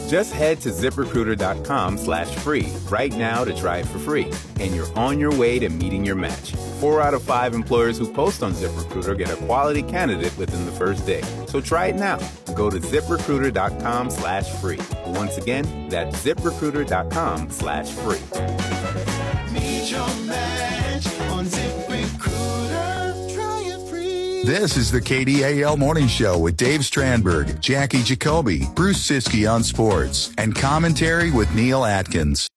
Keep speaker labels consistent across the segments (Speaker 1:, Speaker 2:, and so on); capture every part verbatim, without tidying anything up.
Speaker 1: Just head to ZipRecruiter.com slash free right now to try it for free, and you're on your way to meeting your match. Four out of five employers who post on ZipRecruiter get a quality candidate within the first day. So try it now. Go to ZipRecruiter.com slash free. Once again, that's ZipRecruiter.com slash free.
Speaker 2: Meet your match on ZipRecruiter. Try it free.
Speaker 3: This is the K D A L Morning Show with Dave Strandberg, Jackie Jacoby, Bruce Siskey on sports, and commentary with Neil Atkins.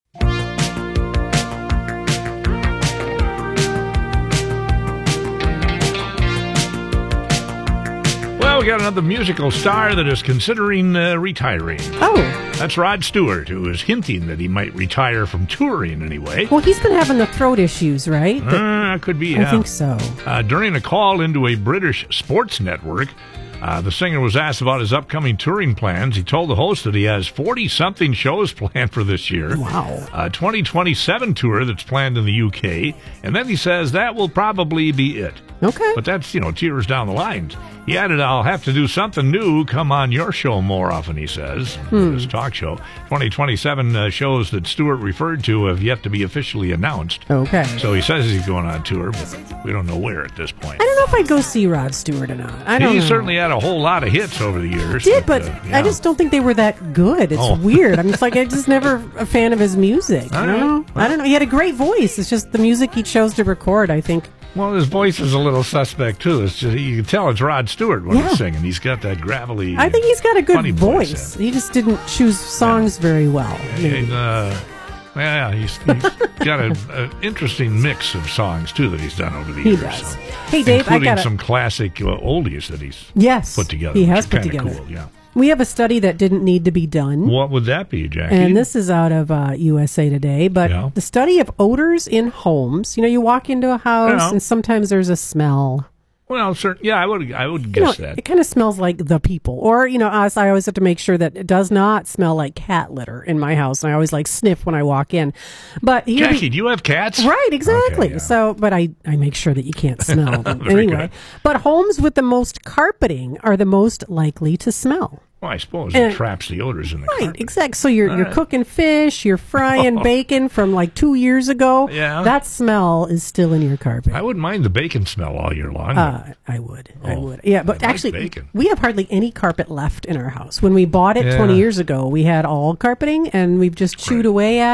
Speaker 4: Well, we got another musical star that is considering uh, retiring.
Speaker 5: Oh.
Speaker 4: That's Rod Stewart, who is hinting that he might retire from touring anyway.
Speaker 5: Well, he's been having the throat issues, right?
Speaker 4: Uh, could be, yeah.
Speaker 5: I think so.
Speaker 4: Uh, during a call into a British sports network, uh, the singer was asked about his upcoming touring plans. He told the host that he has forty-something shows planned for this year.
Speaker 5: Wow.
Speaker 4: A twenty twenty-seven tour that's planned in the U K. And then he says that will probably be it.
Speaker 5: Okay.
Speaker 4: But that's, you know, two years down the line. He added, I'll have to do something new, come on your show more often, he says,
Speaker 5: Hmm.
Speaker 4: his talk show. twenty twenty-seven uh, shows that Stewart referred to have yet to be officially announced.
Speaker 5: Okay.
Speaker 4: So he says he's going on tour, but we don't know where at this point.
Speaker 5: I don't know if I'd go see Rod Stewart or not. I don't
Speaker 4: He
Speaker 5: know.
Speaker 4: certainly had a whole lot of hits over the years.
Speaker 5: Did, but
Speaker 4: uh, yeah.
Speaker 5: I just don't think they were that good. It's
Speaker 4: Oh.
Speaker 5: weird. I'm just like, I'm just never a fan of his music.
Speaker 4: All
Speaker 5: I don't know.
Speaker 4: right.
Speaker 5: I don't know. He had a great voice. It's just the music he chose to record, I think.
Speaker 4: Well, his voice is a little suspect, too. It's just, you can tell it's Rod Stewart when
Speaker 5: Yeah.
Speaker 4: he's singing. He's got that gravelly,
Speaker 5: I think he's got a
Speaker 4: funny
Speaker 5: good voice.
Speaker 4: yeah.
Speaker 5: He just didn't choose songs very well. maybe.
Speaker 4: And, uh, yeah, he's, he's got an interesting mix of songs, too, that he's done over the
Speaker 5: He
Speaker 4: years.
Speaker 5: does.
Speaker 4: So.
Speaker 5: Hey, Dave, I
Speaker 4: Including
Speaker 5: got
Speaker 4: some classic uh, oldies that he's
Speaker 5: Yes,
Speaker 4: put together.
Speaker 5: he
Speaker 4: which
Speaker 5: has
Speaker 4: is
Speaker 5: put
Speaker 4: kinda
Speaker 5: together.
Speaker 4: Cool, yeah.
Speaker 5: We have a study that didn't need to be done.
Speaker 4: What would that be, Jackie?
Speaker 5: And this is out of uh, U S A Today, but
Speaker 4: Yeah.
Speaker 5: the study of odors in homes. You know, you walk into a house
Speaker 4: Yeah.
Speaker 5: and sometimes there's a smell.
Speaker 4: Well, certain, yeah, I would, I would
Speaker 5: You
Speaker 4: guess
Speaker 5: know,
Speaker 4: that.
Speaker 5: it kind of smells like the people. Or, you know, us, I always have to make sure that it does not smell like cat litter in my house. And I always like sniff when I walk in. But here we-
Speaker 4: Jackie, do you have cats?
Speaker 5: Right, exactly.
Speaker 4: Okay, yeah.
Speaker 5: So, but I, I make sure that you can't smell them.
Speaker 4: Very
Speaker 5: anyway,
Speaker 4: good.
Speaker 5: but homes with the most carpeting are the most likely to smell.
Speaker 4: Well, I suppose
Speaker 5: And-
Speaker 4: it traps the odors in the
Speaker 5: Right,
Speaker 4: carpet.
Speaker 5: exactly. So you're
Speaker 4: All
Speaker 5: you're
Speaker 4: right.
Speaker 5: cooking fish, you're frying bacon from like two years ago.
Speaker 4: Yeah.
Speaker 5: That smell is still in your carpet.
Speaker 4: I wouldn't mind the bacon smell all year long.
Speaker 5: Uh, I would. I
Speaker 4: Oh,
Speaker 5: would. Yeah, but
Speaker 4: I like
Speaker 5: actually,
Speaker 4: bacon.
Speaker 5: we have hardly any carpet left in our house. When we bought it
Speaker 4: Yeah.
Speaker 5: twenty years ago, we had all carpeting, and we've just chewed
Speaker 4: Right.
Speaker 5: away at